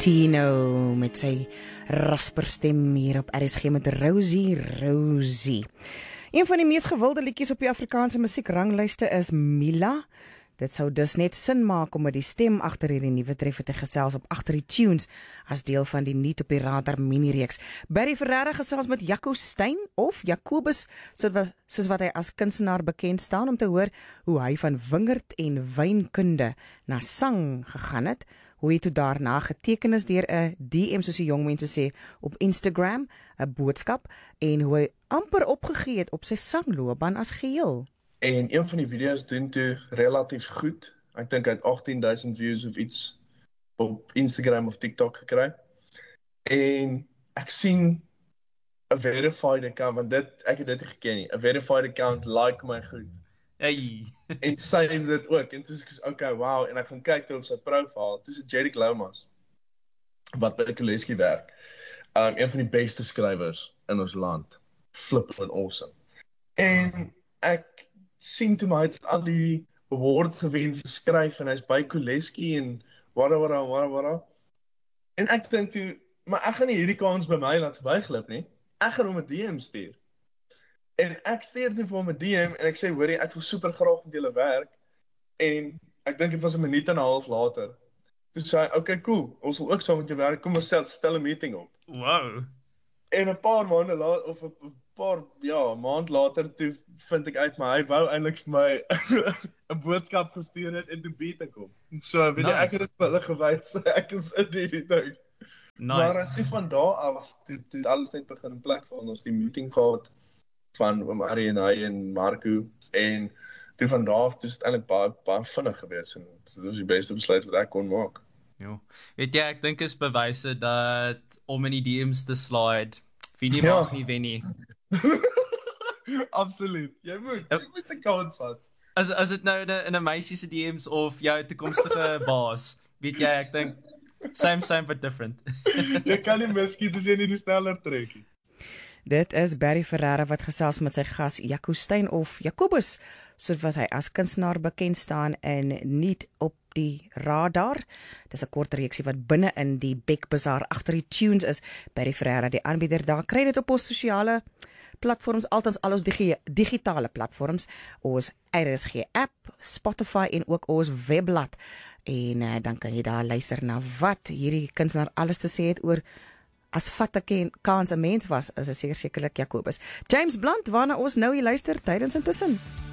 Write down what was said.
Tino met sy rasperstem hier op RSG met Rosie. Een van die mees gewilde liedjies op die Afrikaanse musiekrangliste is Mila. Dit sou dus net sin maak om met die stem agter hierdie nuwe treffer te gesels op agter die tunes as deel van die Nuut op die Radar mini-reeks. Barry Ferreira gesels met Jaco Steyn of Jacobus, soos wat hy as kunstenaar bekend staan, om te hoor hoe hy van wingerd en wynkunde na sang gegaan het, hoe hy toe daarna geteken is deur 'n DM, soos die jong mense sê, op Instagram, 'n boodskap, en hoe hy amper opgegee het op sy sangloopbaan as geheel. En een van die video's doen toe relatief goed. Ek dink hy het 18,000 views of iets op Instagram of TikTok gekry. En ek sien 'n verified account, want ek het dit nie geken nie. 'n verified account like my goed. Hey. En sy het dit ook. En toe sê ek, okay, wow. En ek gaan kyk toe op sy profiel. Toe is dit Jerick Lomas, wat by Koleski werk. Een van die beste skrywers in ons land. Flippin' awesome. En ek sien toe maar, hy het al die award gewen vir skryf, en hy's by Koleski, en wara. En ek dink toe, maar ek gaan nie hierdie kans by my laat verbyglip nie. Ek gaan hom 'n DM stuur. En ek stuur toe vir hom 'n DM, en ek sê, hoorie, ek wil super graag met julle werk. En ek dink dit was 'n minuut en 'n half later. Toe sê hy, okay, cool, ons wil ook saam met jou werk, kom ons stel 'n meeting op. Wow. En 'n paar maande later, of 'n paar maand later, toe vind ek uit, maar hy wou eintlik vir my 'n boodskap gestuur het en toe beat ek hom. En so, weet jy, ek het dit vir hulle gewys, ek is in hierdie ding. Nice. Maar toe van daar af, toe alles net begin in plek van ons die meeting gehad, van oom Arie en hy en Marco, en toe van daar af, toe is het eintlik baie vinnig gewees, en dit was die beste besluit wat ek kon maak. Jo. Weet jy, ek dink is bewyse dat om in die DM's te slide, wie nie Ja. mag nie wen nie. Absoluut, jy moet 'n kans vat. As dit nou in 'n meisie se DM's of jou toekomstige baas, weet jy, ek dink same but different. Jy kan nie miskiet as jy nie die sneller trek nie. Dit is Barry Ferreira wat gesels met sy gas Jaco Steyn of Jacobus, soos wat hy as kunstenaar bekend staan in Nuut op die Radar. Dis 'n kort reeksie wat binne in die Beck Bazaar agter die tunes is. Barry Ferreira, die aanbieder daar, kry dit op ons sosiale platforms, altens al ons digitale platforms, ons RSG app, Spotify en ook ons webblad. En dan kan jy daar luister na wat hierdie kunstenaar alles te sê het oor as vat ek kans 'n mens was, is sekerlik Jacobus. James Blunt, waarna ons nou hier luister tydens intussen.